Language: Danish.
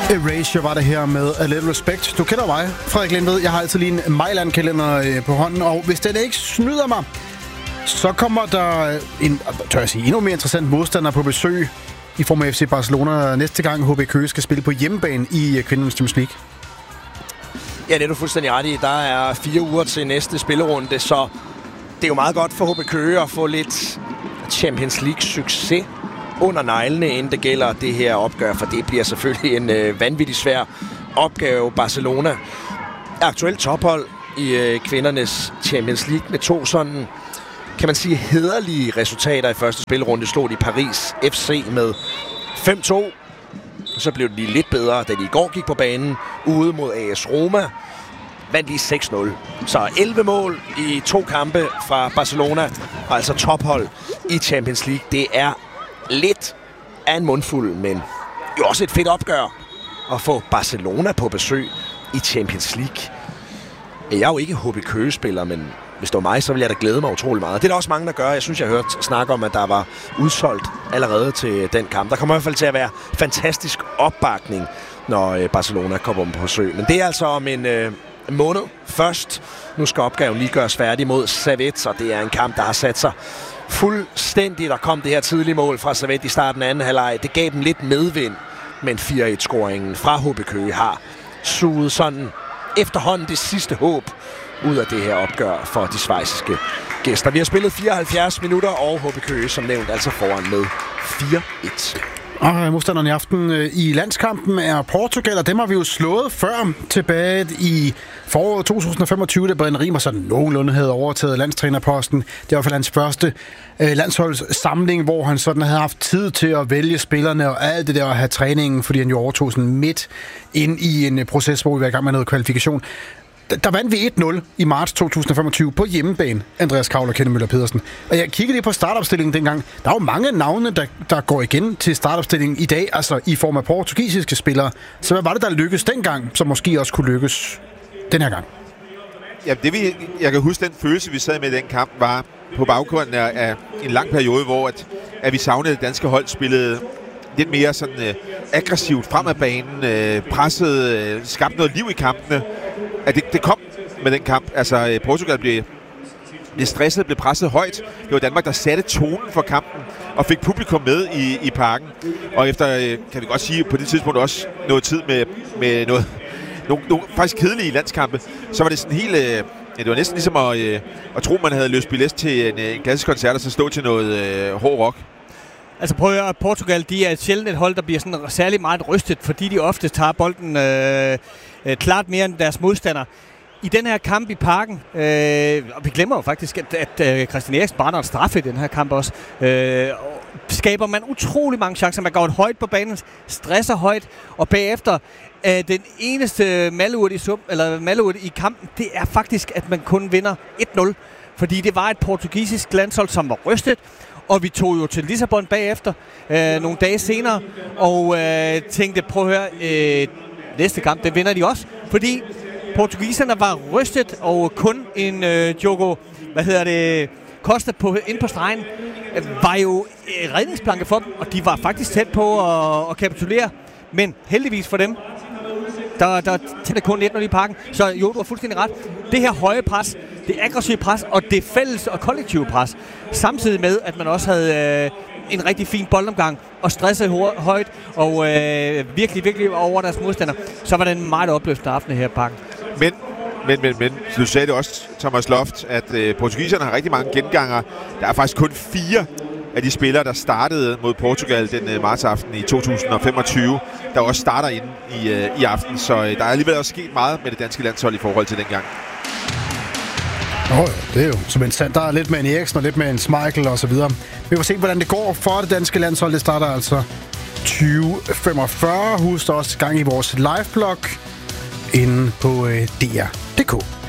Erasure var det her med A Little Respect. Du kender mig, Frederik Lindved. Jeg har altid lige en Mejland-kalender på hånden, og hvis den ikke snyder mig, så kommer der endnu mere interessant modstander på besøg i form af FC Barcelona næste gang HB Køge skal spille på hjemmebane i kvindernes Champions League. Ja, det er du fuldstændig ret i. Der er 4 uger til næste spillerunde, så det er jo meget godt for HB Køge at få lidt Champions League-succes under neglene, inden det gælder det her opgør, for det bliver selvfølgelig en vanvittig svær opgave. Barcelona er aktuelt tophold i kvindernes Champions League med 2 sådan, kan man sige, hæderlige resultater i første spilrunde. Slog de Paris FC med 5-2, og så blev det lige lidt bedre, da de i går gik på banen ude mod AS Roma. Vandt de 6-0. Så 11 mål i 2 kampe fra Barcelona, og altså tophold i Champions League. Det er lidt af en mundfuld, men jo også et fedt opgør at få Barcelona på besøg i Champions League. Jeg er jo ikke HB Køge-spiller, men hvis det var mig, så ville jeg da glæde mig utrolig meget. Det er der også mange, der gør. Jeg synes, jeg har hørt snak om, at der var udsolgt allerede til den kamp. Der kommer i hvert fald til at være fantastisk opbakning, når Barcelona kommer på besøg. Men det er altså om en måned først. Nu skal opgaven lige gøres færdig mod Servette, og det er en kamp, der har sat sig fuldstændig. Der kom det her tidlige mål fra Servette i starten af anden halvleg. Det gav dem lidt medvind, men 4-1-scoringen fra HB Køge har suget sådan efterhånden det sidste håb ud af det her opgør for de schweiziske gæster. Vi har spillet 74 minutter, og HB Køge, som nævnt, altså foran med 4-1. Og modstanderen i aften i landskampen er Portugal, og dem har vi jo slået før tilbage i foråret 2025, da Brian Riemer sådan nogenlunde havde overtaget landstrænerposten. Det var i hvert fald hans første landsholdssamling, hvor han sådan havde haft tid til at vælge spillerne og alt det der at have træningen, fordi han jo overtog sådan midt ind i en proces, hvor vi var i gang med noget kvalifikation. Der vandt vi 1-0 i marts 2025 på hjemmebane, Andreas Kavler og Kenneth Møller Pedersen. Og jeg kiggede lige på startopstillingen dengang. Der er jo mange navne, der går igen til startopstillingen i dag, altså i form af portugisiske spillere. Så hvad var det, der lykkedes dengang, som måske også kunne lykkes den her gang? Ja, jeg kan huske, den følelse, vi sad med i den kamp, var på baggrunden af en lang periode, hvor at vi savnede, det danske hold spillede lidt mere sådan aggressivt frem ad banen, presset, skabte noget liv i kampene. At det kom med den kamp. Altså, Portugal blev stresset, blev presset højt. Det var Danmark, der satte tonen for kampen og fik publikum med i parken. Og efter, kan vi godt sige, på det tidspunkt også noget tid med nogle faktisk kedelige landskampe, så var det sådan helt... det var næsten ligesom at tro, man havde løst billet til en klassisk koncert og så stå til noget hård rock. Altså prøv at høre, Portugal, de er sjældent et hold, der bliver sådan særlig meget rystet, fordi de ofte tager bolden klart mere end deres modstander. I den her kamp i parken, og vi glemmer jo faktisk, at Christian Eriksen brænder en straffe i den her kamp også, skaber man utrolig mange chancer. Man går højt på banen, stresser højt, og bagefter den eneste malurt i kampen, det er faktisk, at man kun vinder 1-0. Fordi det var et portugisisk landshold, som var rystet, og vi tog jo til Lissabon bagefter, nogle dage senere, og tænkte, prøv at høre, næste kamp, det vinder de også, fordi portugiserne var rystet, og kun en Diogo, Costa ind på stregen, var jo redningsplanke for dem, og de var faktisk tæt på at kapitulere, men heldigvis for dem, der tændte kun 1-0 i parken, så jo, du har fuldstændig ret. Det her høje pres, det aggressive pres, og det fælles og kollektive pres, samtidig med, at man også havde en rigtig fin boldomgang, og stressede højt, og virkelig over deres modstander, så var det en meget opløftende aften her i parken. Men, du sagde det også, Thomas Loft, at portugiserne har rigtig mange genganger. Der er faktisk kun 4 af de spillere, der startede mod Portugal den martsaften i 2025, der også starter inde i aften. Så der er alligevel også sket meget med det danske landshold i forhold til dengang. Det er jo som en sand. Der er lidt med en Eriksen og lidt med en Schmeichel og så videre. Vi får se, hvordan det går for det danske landshold. Det starter altså 20:45. Husk også gang i vores liveblog inde på DR.dk.